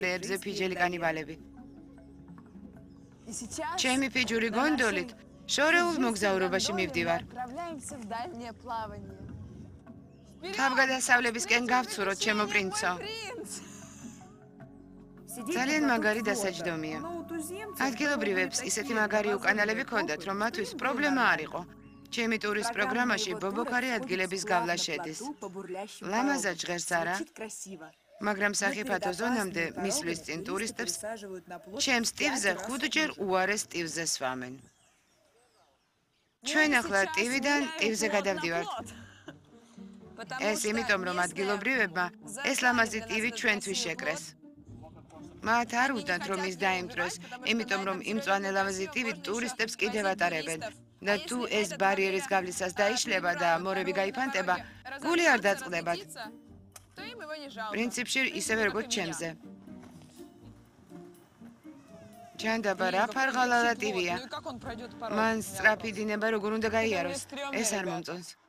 ებზე ფიჯელი კანიბალები. ჩემი ფიჯური გონდოლით შორეულ მოგზაურობაში მივდივარ. თავგადასავლებისკენ გავცუროთ, ჩემო პრინცო. ძალიან მაგარი დასაჯდომია. ადგილობრივებს ისეთი მაგარი უკანალები ჰქონდათ, რომ მათთვის პრობლემა არ იყო. ჩემი ტურის პროგრამაში ბობოქარი ადგილების გავლა შედის. ლამაზად ჟღერს არა? მაგრამ სახიფათო ზონამდე მისვლის წინ ტურისტებს ჩემს ტივზე 5-ჯერ უარეს ტივზე სვამენ. ჩვენ ახლა ტივიდან ტივზე გადავდივართ. ეს იმიტომ, რომ ადგილობრივებმა ეს ლამაზი ტივი ჩვენთვის შეკრეს. მათ არ უნდათ, რომ ის დაემტვროს, იმიტომ, რომ იმ მწვანე ლამაზი ტივით ტურისტებს კიდევ ატარებენ. და თუ ეს ბარიერის გავლისას დაიშლება და მორები გაიფანტება, გული არ დაწყდებათ. პრინციპში ისევე როგორც ჩემზე. ჯანდაბა რა ფარღალალა ტივია. მან სწრაფი დინება როგორ უნდა გაიაროს, ეს არ მომწონს.